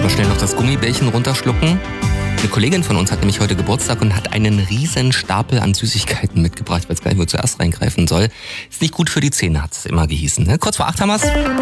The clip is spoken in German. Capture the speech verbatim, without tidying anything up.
Erstmal schnell noch das Gummibärchen runterschlucken. Eine Kollegin von uns hat nämlich heute Geburtstag und hat einen riesen Stapel an Süßigkeiten mitgebracht. Ich weiß gar nicht, wo zuerst reingreifen soll. Ist nicht gut für die Zähne, hat es immer gehießen. Ne? Kurz vor acht haben wir's.